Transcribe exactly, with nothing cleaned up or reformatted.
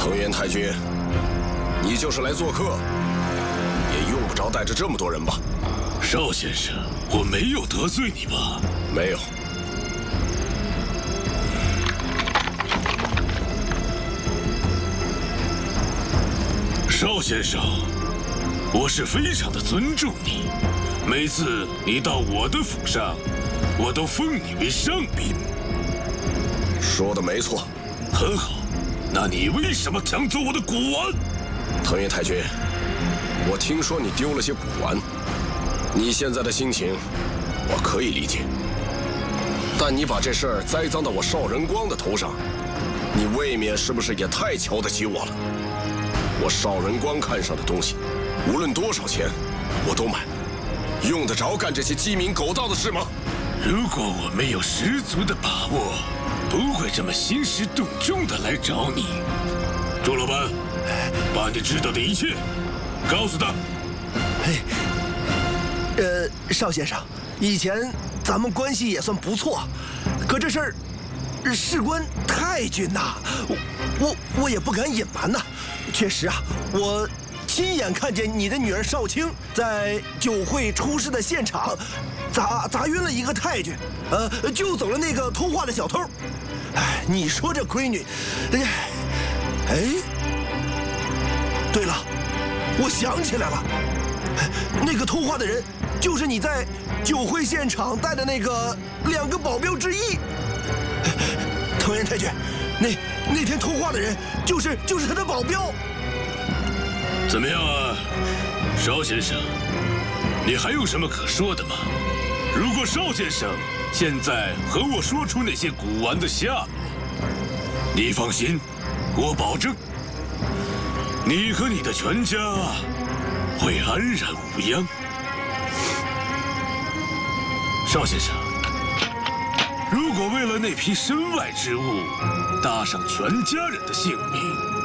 藤原太君，你就是来做客，也用不着带着这么多人吧？ 邵先生，我没有得罪你吧？ 没有。 邵先生，我是非常的尊重你。每次你到我的府上，我都封你为上宾。 说的没错。 很好，那你为什么抢走我的古玩？ 藤原太君，我听说你丢了些古玩，你现在的心情我可以理解，但你把这事儿栽赃到我邵仁光的头上，你未免是不是也太瞧得起我了？我邵仁光看上的东西，无论多少钱，我都买，用得着干这些鸡鸣狗盗的事吗？ 如果我没有十足的把握，不会这么兴师动众的来找你。朱老板，把你知道的一切告诉他。 嘿，呃，邵先生，以前咱们关系也算不错，可这事儿事关太君呐，我我我也不敢隐瞒呐。确实啊，我亲眼看见你的女儿邵青在酒会出事的现场，砸砸晕了一个太君，呃，救走了那个偷画的小偷。哎，你说这闺女，哎，哎，对了，我想起来了，那个偷画的人就是你在酒会现场带的那个两个保镖之一。藤原太君，那那天偷画的人就是就是他的保镖。 怎么样啊，邵先生？你还有什么可说的吗？如果邵先生现在和我说出那些古玩的下落，你放心，我保证，你和你的全家会安然无恙。邵先生，如果为了那批身外之物搭上全家人的性命，